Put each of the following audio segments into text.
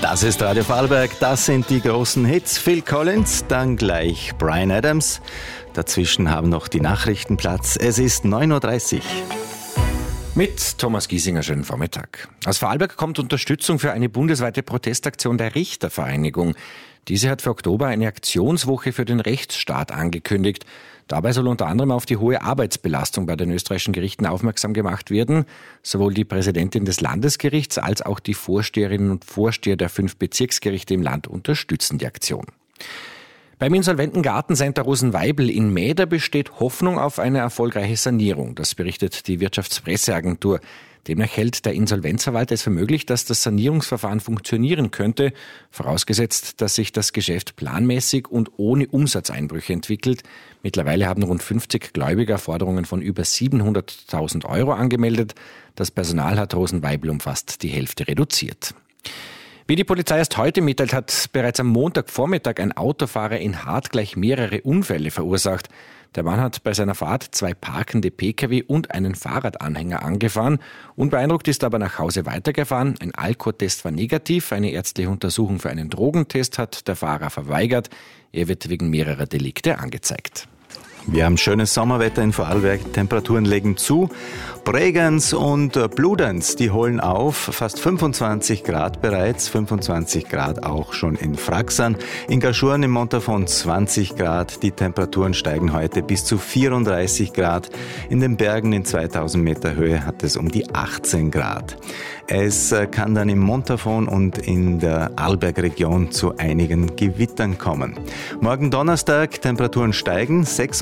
Das ist Radio Vorarlberg, das sind die großen Hits. Phil Collins, dann gleich Bryan Adams. Dazwischen haben noch die Nachrichten Platz. Es ist 9.30 Uhr. Mit Thomas Giesinger, schönen Vormittag. Aus Vorarlberg kommt Unterstützung für eine bundesweite Protestaktion der Richtervereinigung. Diese hat für Oktober eine Aktionswoche für den Rechtsstaat angekündigt. Dabei soll unter anderem auf die hohe Arbeitsbelastung bei den österreichischen Gerichten aufmerksam gemacht werden. Sowohl die Präsidentin des Landesgerichts als auch die Vorsteherinnen und Vorsteher der 5 Bezirksgerichte im Land unterstützen die Aktion. Beim insolventen Gartencenter Rosenweibel in Mäder besteht Hoffnung auf eine erfolgreiche Sanierung. Das berichtet die Wirtschaftspresseagentur. Demnach hält der Insolvenzverwalter es für möglich, dass das Sanierungsverfahren funktionieren könnte, vorausgesetzt, dass sich das Geschäft planmäßig und ohne Umsatzeinbrüche entwickelt. Mittlerweile haben rund 50 Gläubiger Forderungen von über 700.000 Euro angemeldet. Das Personal hat Rosenweibel um fast die Hälfte reduziert. Wie die Polizei erst heute mitteilt, hat bereits am Montagvormittag ein Autofahrer in Hart gleich mehrere Unfälle verursacht. Der Mann hat bei seiner Fahrt 2 parkende Pkw und einen Fahrradanhänger angefahren. Unbeeindruckt ist aber nach Hause weitergefahren. Ein Alkotest war negativ. Eine ärztliche Untersuchung für einen Drogentest hat der Fahrer verweigert. Er wird wegen mehrerer Delikte angezeigt. Wir haben schönes Sommerwetter in Vorarlberg, Temperaturen legen zu. Bregenz und Bludenz, die holen auf, fast 25 Grad bereits, 25 Grad auch schon in Fraxern. In Gaschurn im Montafon 20 Grad, die Temperaturen steigen heute bis zu 34 Grad. In den Bergen in 2000 Meter Höhe hat es um die 18 Grad. Es kann dann im Montafon und in der Arlbergregion zu einigen Gewittern kommen. Morgen Donnerstag, Temperaturen steigen,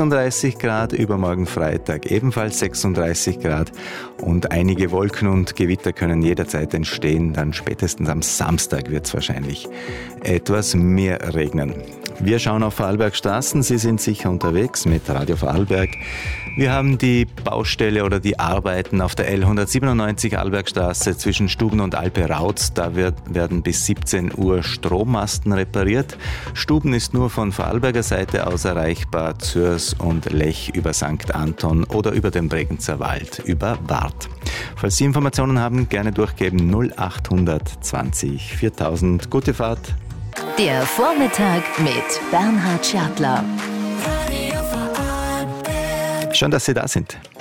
36 Grad, übermorgen Freitag ebenfalls 36 Grad und einige Wolken und Gewitter können jederzeit entstehen. Dann spätestens am Samstag wird es wahrscheinlich etwas mehr regnen. Wir schauen auf Vorarlbergstraßen. Sie sind sicher unterwegs mit Radio Vorarlberg. Wir haben die Baustelle oder die Arbeiten auf der L197 Arlbergstraße zwischen Stuben und Alpe-Rautz. Da werden bis 17 Uhr Strommasten repariert. Stuben ist nur von Vorarlberger Seite aus erreichbar, Zürs und Lech über St. Anton oder über den Bregenzer Wald über Wart. Falls Sie Informationen haben, gerne durchgeben 0820 4000. Gute Fahrt. Der Vormittag mit Bernhard Schertler. Schön, dass Sie da sind.